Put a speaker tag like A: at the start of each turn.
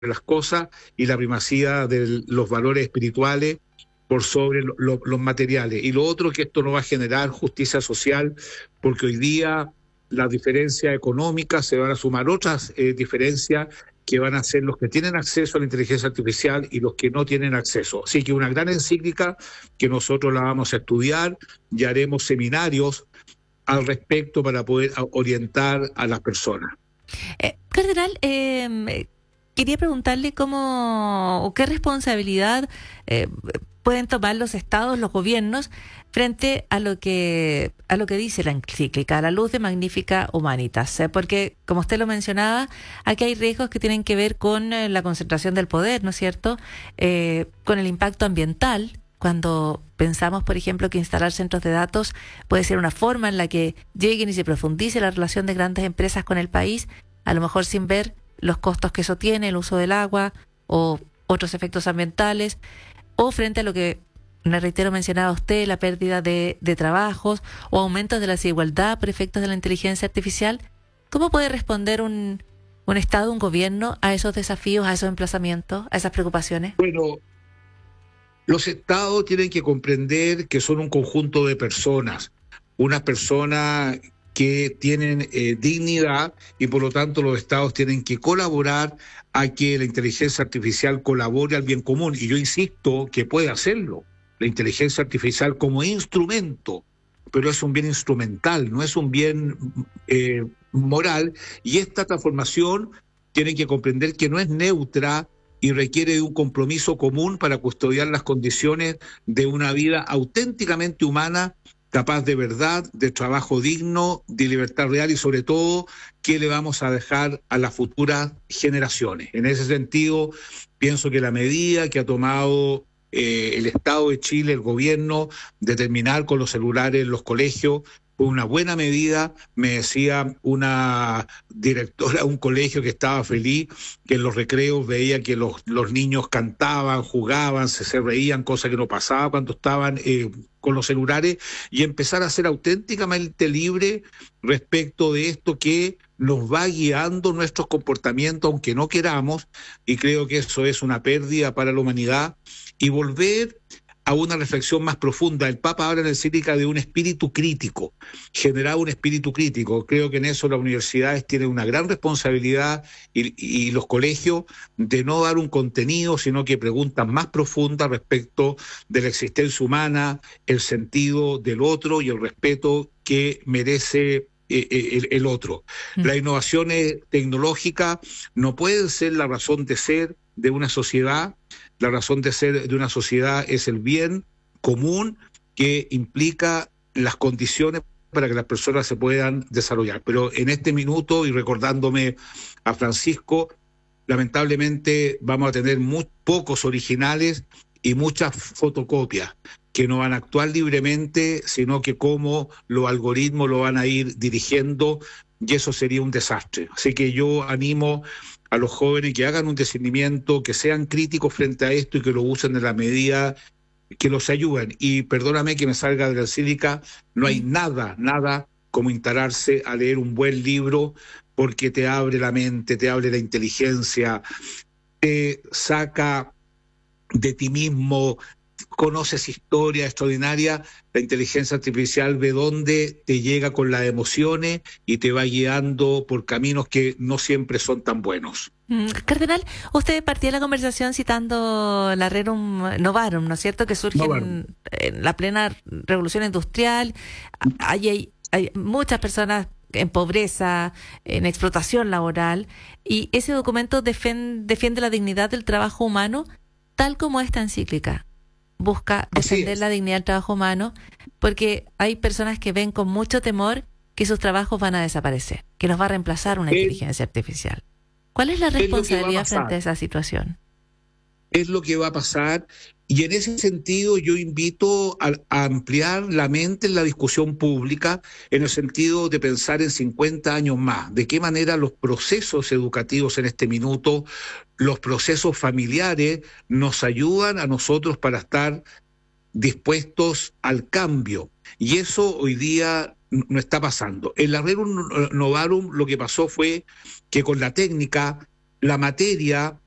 A: las cosas y la primacía de los valores espirituales por sobre los materiales. Y lo otro, que esto no va a generar justicia social, porque hoy día las diferencias económicas se van a sumar otras diferencias que van a ser los que tienen acceso a la inteligencia artificial y los que no tienen acceso. Así que una gran encíclica que nosotros la vamos a estudiar y haremos seminarios al respecto para poder orientar a las personas.
B: Cardenal, quería preguntarle cómo o qué responsabilidad pueden tomar los estados, los gobiernos, frente a lo que dice la encíclica, a la luz de Magnificat Humanitas, porque, como usted lo mencionaba, aquí hay riesgos que tienen que ver con la concentración del poder, ¿no es cierto?, con el impacto ambiental. Cuando pensamos, por ejemplo, que instalar centros de datos puede ser una forma en la que lleguen y se profundice la relación de grandes empresas con el país, a lo mejor sin ver los costos que eso tiene, el uso del agua o otros efectos ambientales, o frente a lo que, le reitero, mencionaba usted, la pérdida de trabajos o aumentos de la desigualdad por efectos de la inteligencia artificial. ¿Cómo puede responder un Estado, un gobierno a esos desafíos, a esos emplazamientos, a esas preocupaciones?
A: Bueno, los estados tienen que comprender que son un conjunto de personas, unas personas que tienen dignidad, y por lo tanto los estados tienen que colaborar a que la inteligencia artificial colabore al bien común. Y yo insisto que puede hacerlo, la inteligencia artificial como instrumento, pero es un bien instrumental, no es un bien moral, y esta transformación tiene que comprender que no es neutra y requiere de un compromiso común para custodiar las condiciones de una vida auténticamente humana, capaz de verdad, de trabajo digno, de libertad real, y sobre todo, ¿qué le vamos a dejar a las futuras generaciones? En ese sentido, pienso que la medida que ha tomado el Estado de Chile, el gobierno, de terminar con los celulares en los colegios, fue una buena medida. Me decía una directora de un colegio que estaba feliz, que en los recreos veía que los niños cantaban, jugaban, se reían, cosa que no pasaba cuando estaban con los celulares, y empezar a ser auténticamente libre respecto de esto que nos va guiando nuestros comportamientos, aunque no queramos, y creo que eso es una pérdida para la humanidad, y volver a una reflexión más profunda. El Papa habla en la encíclica de un espíritu crítico, generar un espíritu crítico. Creo que en eso las universidades tienen una gran responsabilidad, y los colegios, de no dar un contenido, sino que preguntas más profundas respecto de la existencia humana, el sentido del otro y el respeto que merece el otro. Las innovaciones tecnológicas no pueden ser la razón de ser de una sociedad. La razón de ser de una sociedad es el bien común, que implica las condiciones para que las personas se puedan desarrollar. Pero en este minuto, y recordándome a Francisco, lamentablemente vamos a tener muy pocos originales y muchas fotocopias que no van a actuar libremente, sino que como los algoritmos lo van a ir dirigiendo, y eso sería un desastre. Así que yo animo a los jóvenes que hagan un discernimiento, que sean críticos frente a esto y que lo usen en la medida que los ayuden. Y perdóname que me salga de la cívica, no hay nada como instalarse a leer un buen libro, porque te abre la mente, te abre la inteligencia, te saca de ti mismo, conoces historia extraordinaria. La inteligencia artificial ve dónde te llega con las emociones y te va guiando por caminos que no siempre son tan buenos.
B: Cardenal, usted partía la conversación citando la Rerum Novarum, ¿no es cierto?, que surge en la plena revolución industrial. Hay muchas personas en pobreza, en explotación laboral, y ese documento defiende la dignidad del trabajo humano, tal como esta encíclica busca defender la dignidad del trabajo humano, porque hay personas que ven con mucho temor que sus trabajos van a desaparecer, que los va a reemplazar una inteligencia artificial. ¿Cuál es la responsabilidad frente a esa situación?
A: Es lo que va a pasar, y en ese sentido yo invito a ampliar la mente en la discusión pública, en el sentido de pensar en 50 años más, de qué manera los procesos educativos en este minuto, los procesos familiares, nos ayudan a nosotros para estar dispuestos al cambio. Y eso hoy día no está pasando. En la Rerum Novarum lo que pasó fue que con la técnica, la materia